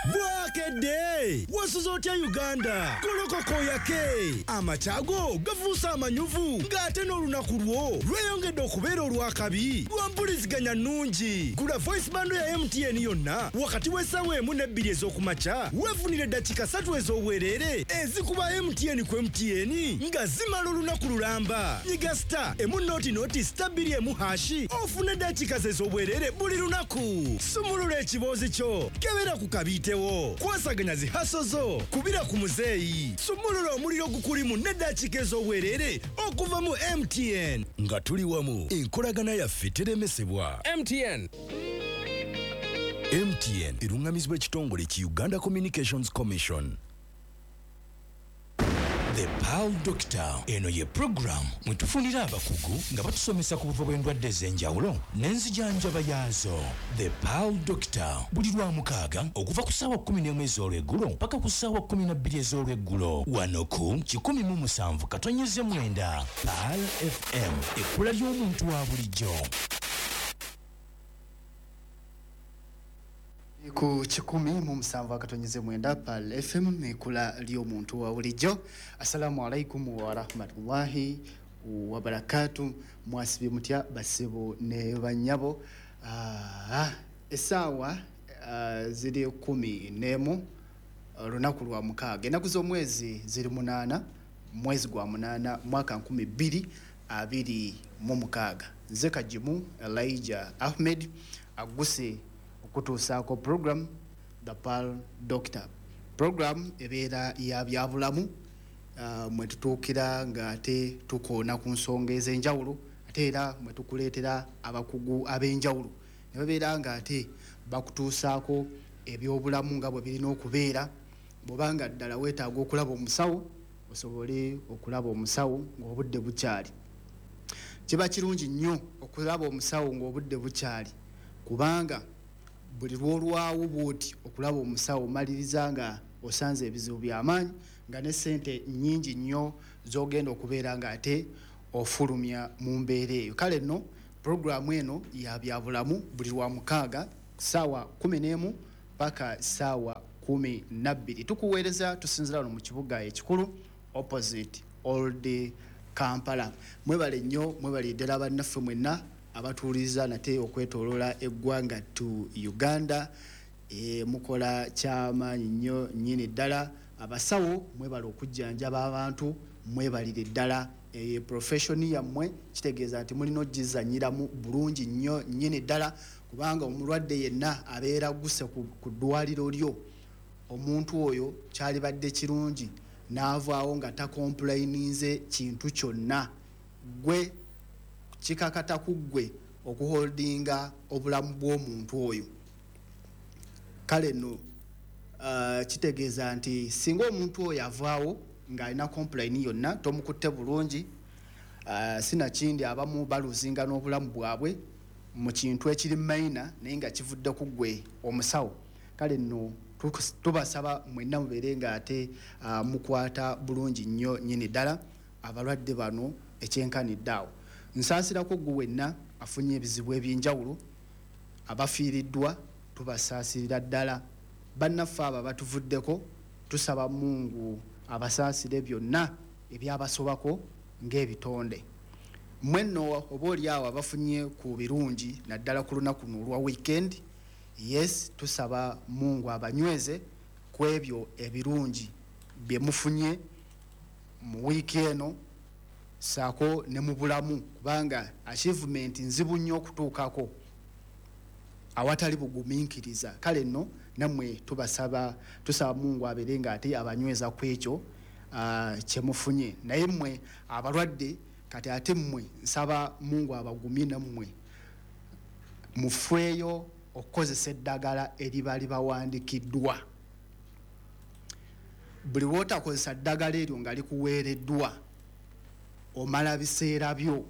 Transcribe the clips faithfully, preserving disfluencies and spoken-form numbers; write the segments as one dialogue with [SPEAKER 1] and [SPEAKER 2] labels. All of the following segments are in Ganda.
[SPEAKER 1] Bwakedde wasuzotya Uganda kolokoko yake amachago gafuusa amanyuvu ng'ate n'olunaku lwo lweyongedde okubeera olwakabi lwampuliziganya nnungi. Gula voice bando ya M T N yonna wakati w'essaawa emu n'ebbiri ez'okumakya weefunire eddakiika ssatu ez'obwereere ezikuba M T N ku M T N nga zimala olunaku lulamba. Nyiga star emu nooti nooti star bbiri emu hashi ofune eddakiika ze ez'obwereere buli lunaku. Sumulula ekiboozi kyo kebera ku kabiitewo kwasaganya zi haso zo kubira ku muzeeyi. Sumulula omuliro gukulimu n'eddakiika ez'obwereere okuva mu M T N nga tuli wamu enkolagana yaffe teremesebwa.
[SPEAKER 2] M T N
[SPEAKER 1] M T N erungamizibwa ekitongole ki Uganda Communications Commission. The Pearl Doctor eno ye program mwetufunira abakugu nga batusomesa ku buva bw'endwadde ez'enjawulo n'enzijanjaba yaazo. The Pearl Doctor buli lwa mukaaga okuva ku ssaawa kkumi n'emu ez'olweggulo paka ku ssaawa kkumi na bbiri ez'olweggulo wano ku kikumi mu musanvu katonyeze mwenda Pearl F M ekkula ly'omuntu wa bulijjo.
[SPEAKER 3] Ku kikumi mu musanvu akatonyeze mwenda Pearl F M ekula ly'omuntu wa bulijjo. Assalamu alaikum wa rahmatullahi wa barakatuh. Mwasibi mutya basebo ne banyabo. Ah, essaawa uh, ziri kumi n'emu lunaku lwa mukaaga. Ennaku z'omwezi ziri munaana mwezi gwa munaana mwaka nkumi bbiri abiri mu mukaaga. Nze Kajimu Elijah Ahmed aguse okutuusaako program The Pearl Doctor. Program ebeera ya byabulamu uh, mwe tutuukira nga ate tukoona ku nsonga ez'enjawulo ate era mwe tukuleetera abakugu ab'enjawulo ne babeera nga ate bakutuusaako ebyobulamu nga bwe birina okubeera. Bw'obanga ddala weetaaga okulaba omusawo osobole okulaba omusawo ng'obudde bukyali. Kiba kirungi nnyo okulaba omusawo ng'obudde bukyali kubanga buli lwolwawo bwoti okulaba omusawo maliriza nga osanze ebizibu by'amaanyi nga ne ssente nnyingi nnyo z'ogenda okubeera nga ate ofulumya mu mbeera eyo. Kale nno puroguramu eno ya byabulamu buli lwa mukaaga ssaawa kumi n'emu paka ssaawa kumi na bbiri. Tukuweereza tusinzira wano mu kibuga ekikulu opposite Old Kampala. Mwebale nnyo mwebale ddala bannaffe mwenna abatuuliza nate okwetoloola eggwanga tu Uganda. E, mukola kyamaanyi nnyo nnyini ddala. Abasawo mwebale okujjanjaba abantu mwebalire ddala. E, profession yammwe kitegeeza nti mulina ogizanyiramu bulungi nnyo nnyini ddala kubanga omulwadde yenna abeera guse ku, ku ddwaliro lyo omuntu oyo kyalibadde kirungi n'avaawo nga takomplaininze kintu kyonna gwe kikakata ku ggwe okuholdinga obulamu bw'omuntu oyo. Kale no uh, kitegeeza nti singa omuntu oyo avaawo ng'alina complain yonna tomukutte bulungi uh, sinakindi abamu baluzinga n'obulamu bwabwe mu kintu ekiri maina naye nga kivudde ku ggwe omusawo. Kale no tubasaba mwenna mubeere nga ate uh, mukwata bulungi nnyo nnyini ddala abalwadde bano ekyenkaniddeawo. Nsaasirako ggwe wenna afunye ebizibu eby'enjawulo abafiiriddwa tubasaasirira ddala. Bannaffe abo batuvuddeko tusaba Mungu abasaasire byonna ebyabasobako ng'ebitonde. Mwenno oba oli awo abafunye ku birungi naddala ku lunaku luno olwa weekend, yes tusaba Mungu abanyweze ku ebyo ebirungi bye mufunye mu wiiki eno saako ne mu bulamu kubanga achievement nzibu nnyo okutuukako awatali bugumiikiriza. Kale nno nammwe tubasaba tusaba Mungu abeere nga ate abanyweza ku ekyo uh, kye mufunye. Naye mmwe abalwadde kati ate mmwe nsaba Mungu abagumye nammwe mufeeyo okukozesa eddagala eriba libawandikiddwa. Buli lw'otakozesa ddagala eryo nga likuweereddwa omala biseera byo.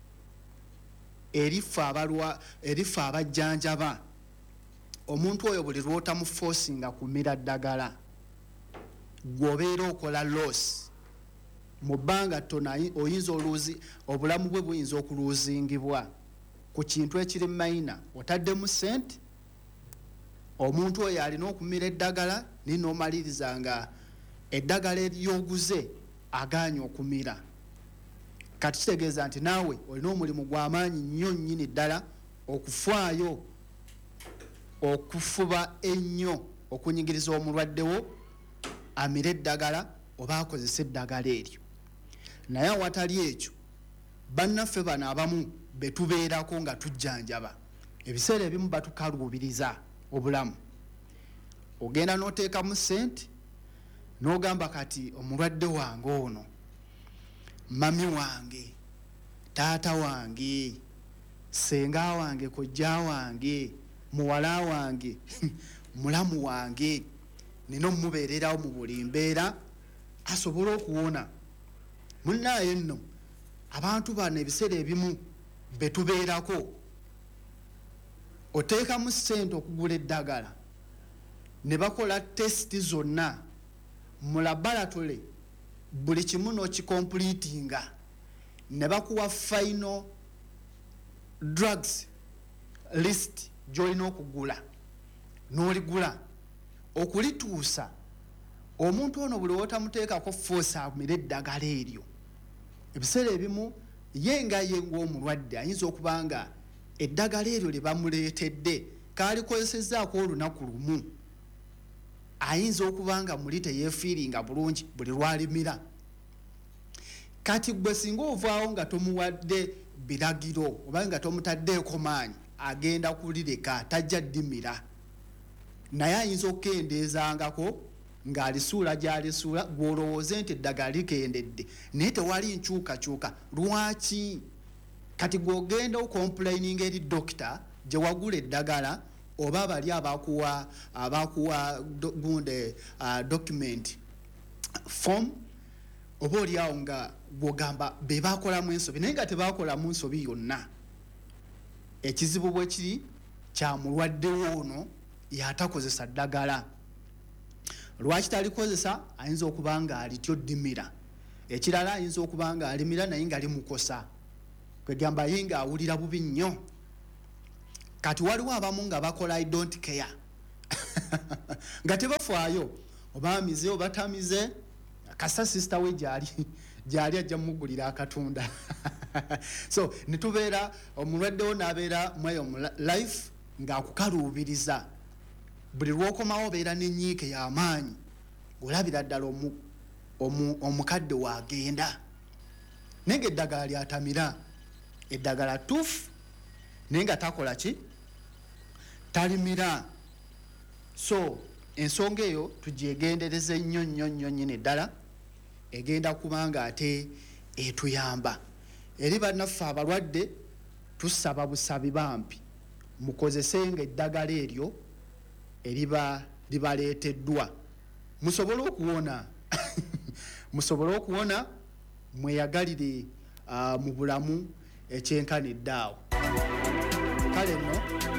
[SPEAKER 3] Erifa abalwa erifa abajjanjaba omuntu oyo buli lw'otamuforcinga kumira ddagala gwobeera okola loss mu bbanga tona oyinza oluzi obulamu bwe buyinza okuluuzingibwa ku kintu ekiri maina otaddemu ssente omuntu oyo alina okumira eddagala ninoomaliriza nga eddagala eryoguze agaanye okumira. Kati kitegeeza nti naawe olina omulimu gw'amaanyi nnyo nnyini ddala okufaayo okufuba ennyo okunyigiriza omulwaddewo amire eddagala oba akozesa eddagala eryo. Naye awatali ekyo bannaffe bano abamu betubeerako nga tujjanjaba ebiseera ebimu batukaluubiriza obulamu. Ogenda n'oteekamu ssente n'ogamba kati omulwadde wange ono mami wange, taata wange, senga wange, kojja wange, muwala wange, mulamu wange, nina omubeererawo mu buli mbeera asobole okuwona. Munnaaye nno abantu bano ebiseera ebimu betubeerako oteekamu ssente okugula eddagala ne bakola tesiti zonna mu laboratory buli kimu n'okikompletinga ne bakuwa final drugs list gy'olina okugula n'oligula okulituusa omuntu ono buli wootamuteekako force amire eddagala eryo. Ebiseera ebimu ye nga ye ng'omulwadde ayinza okuba nga eddagala eryo lye bamuleetedde kaalikozesezaako olunaku lumu, ayinza okuba nga muli teyeefiiringa bulungi buli lwalimira. Kati gwe singa ovaawo nga tomuwadde biragiro oba nga tomutaddeeko maanyi agenda kulireka tajja ddimira, naye ayinza okukendeezangako ng'alisuula gy'alisuula gw'olowooze nti eddagala likendedde naye tewali nkyukakyuka. Lwaki? Kati gw'ogenda okomplaininga eri dokita gye wagula eddagala oba abali abakuwa abakuwa gunde uh, document form oba oli awo nga gwogamba be bakolamu ensobi naye nga tebakolamu nsobi yonna. Ekizibu bwe kiri kya mulwaddewo ono yatakozesa ddagala. Lwaki talikozesa? Ayinza okuba nga alityo ddimira. Ekirala ayinza okuba nga alimira naye nga limukosa, kwegamba ye nga awulira bubi nnyo. Kati waliwo abamu nga bakola I don't care nga tebafaayo oba amize oba tamize, kasa sister we gyali gyali ajja mugulira akatunda so nitubeera omulwaddewo n'abeera mweyo mu life ng'akukaluubiriza buli lw'okomawo obeera n'ennyiike y'amaanyi ng'olabira ddala omu, omu, omukadde wagenda naye nga eddagala lyatamira, eddagala tuufu naye nga takola ki? Talimira. So ensonga eyo tugyegendereze nnyo nnyo nnyo nnyini ddala, egenda kubanga ate etuyamba. Eri bannaffe abalwadde tusaba busabi bampi mukozesenga eddagala eryo eriba libaleeteddwa musobole okuwona musobole okuwona, mweyagalire uh, mu bulamu ekyenkanidde awo. Kale nno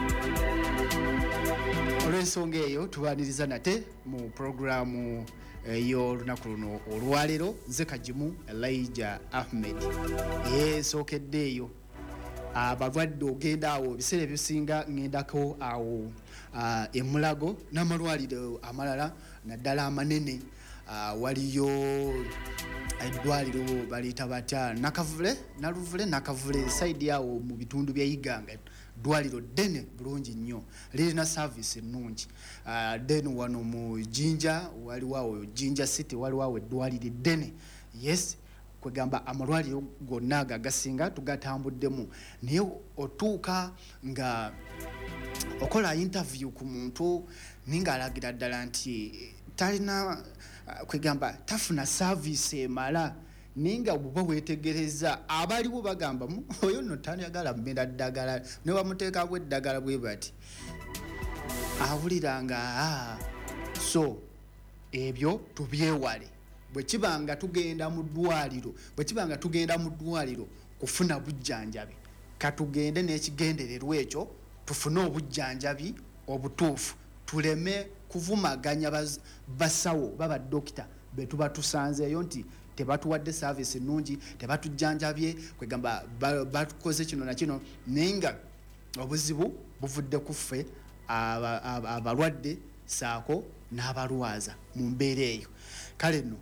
[SPEAKER 3] olw'ensonga eyo tubaniriza nate mu programu ey'olunaku luno olwaleero. Nze Kajimu Elijah Ahmed esookedde eyo abalwadde ogenda awo ebiseera ebisinga ngendako awo uh, emulago n'amalwaliro amalala naddala amanene. Uh, waliyo eddwaliro baliyita batya nakavule naluvule nakavule saidi awo mu bitundu bya Iganga, ddwaliro ddene bulungi nnyo lirina service ennungi. Uh, then wano mu Jinja waliwo awo Jinja City waliwo awo eddwaliro ddene. Yes, kwegamba amalwaliro gonna agasinga tugatambuddemu, naye otuuka nga okola interview ku muntu ninga alagira ddala nti talina uh, kwegamba tafuna service emala, ninga buba wetegereza abaliwo bagamba oyo no tanyagala mmera ddagala ne bamuteeka bwe ddagala bwe bati awuliranga. ah. So ebyo tubyewale bwe kibanga tugenda mu ddwaliro bwe kibanga tugenda mu ddwaliro kufuna bujjanjabi, katugende n'ekigendererwa ekyo tufune obujjanjabi obutuufu, tuleme kuvumaganya basawo baba dokita betuba tusanzeeyo nti tebatuwadde service ennungi, tebatujjanjabye, kwegamba batukoze kino na kino, naye nga obuzibu buvudde ku ffe abalwadde saako n'abalwaza mu mbeera eyo. Kale nno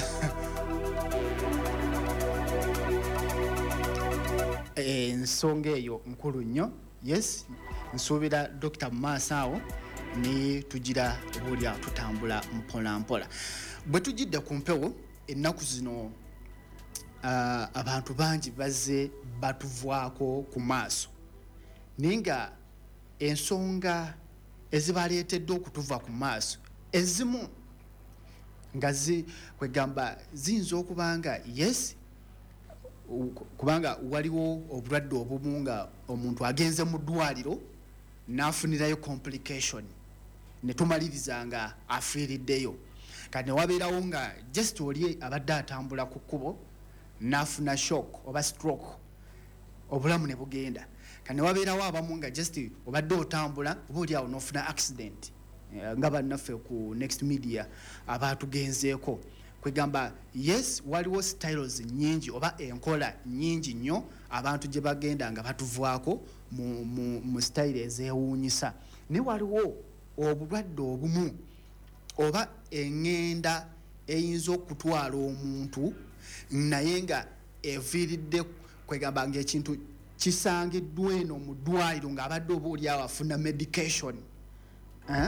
[SPEAKER 3] ensonga eyo nkulu nnyo. Yes, nsuubira Dokita mu maaso awo ne tugira obuulya tutambula mpola mpola. Bwe tujidde ku mpewo ennaku zino uh, abantu bangi bazze batuvaako ku maaso, naye nga ensonga ezibaleetedde okutuva ku maaso ezimu nga zi kwegamba ziyinza okuba nga yes kubanga waliwo obulwadde obumu nga omuntu agenze mu ddwaliro n'afunirayo complication ne tumaliriza nga afiiriddeyo. Kati ne wabeerawo nga just oli abadde atambula ku kkubo n'afuna shock oba stroke, obulamu ne bugenda. Kati ne wabeerawo abamu nga just obadde otambula oba oli awo n'ofuna accident nga bannaffe ku Next Media abaatugenzeeko. Kwegamba yes waliwo styles nyingi oba enkola nyingi nnyo abantu gye bagenda nga batuvaako mu, mu, mu style ezeewuunyisa. Ne waliwo obulwadde obumu oba eŋŋenda eyinza okutwala omuntu naye nga eviiridde kwegamba ng'ekintu kisangiddwa eno mu ddwaliro ng'abadde oba oli awo afuna medication eh?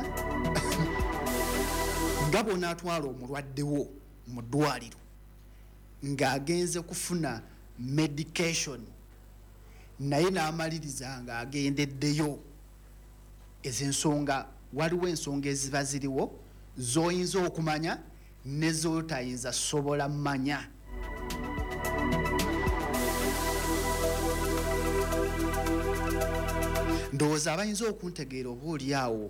[SPEAKER 3] nga bw'onaatwala omulwaddewo mu ddwaliro ng'agenze kufuna medication naye n'amaliriza ng'agendeddeyo. ez'ensonga waliwo ensonga eziba ziriwo z'oyinza okumanya ne z'otayinza sobola mmanya. Ndowooza abayinza okuntegeera oba oli awo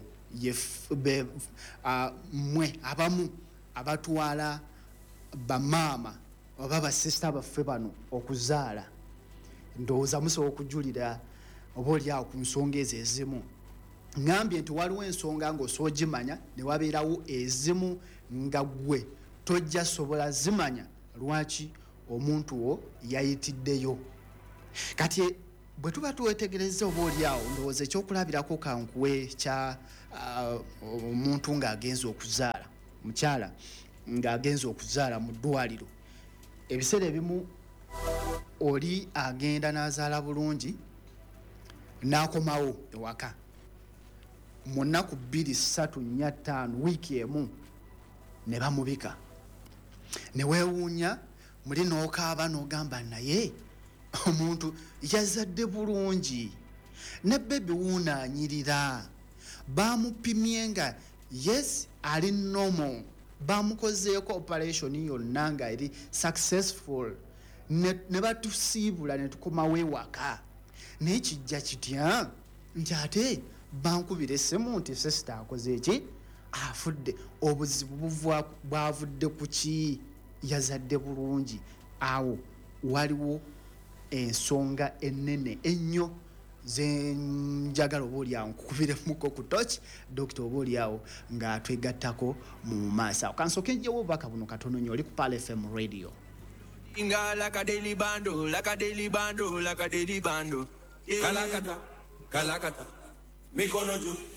[SPEAKER 3] mmwe abamu abatwala bamaama oba basisita baffe bano okuzaala, ndowooza musobola okujulira oba oli awo ku nsonga ezo ezimu. Ngambye nti waliwo ensonga ng'osoogimanya ne wabeerawo ezimu nga ggwe tojja sobola zimanya lwaki omuntu wo yayitiddeyo. Kati bwe tuba tuwetegereza oba oli awo ndowooza ekyokulabirako kankuwe kya omuntu uh, ng'agenza okuzaala, mukyala ng'agenza okuzaala mu ddwaliro. Ebiseera ebimu oli agenda n'azaala bulungi n'akomawo ewaka mu nnaku bbiri ssatu nnya ttaano wiiki emu ne bamubika. Ne weewuunya muli n'okaaba n'ogamba naye omuntu yazadde bulungi ne bebi wuunaanyirira, baamupimye nga yes ali normal, baamukozeeko operation yonna nga eri successful ne, ne batusiibula ne tukomawo ewaka. Naye kijja kitya nti ate bankubira essimu nti sesita akoze eki afudde. Obuzibu bwavudde ku ki? Yazadde bulungi. Awo waliwo ensonga ennene ennyo zenjagala oba oli awo nkukubiremu ku tochi Dokita oba oli awo ng'atwegattako mu maaso. Kansooke njyewo obubaka buno katono nnyo oli ku Pal F M radio.
[SPEAKER 2] Inga like a daily bando, like a daily bando, like a daily bando. Yeah. Kalakata, kalakata, mikono juu.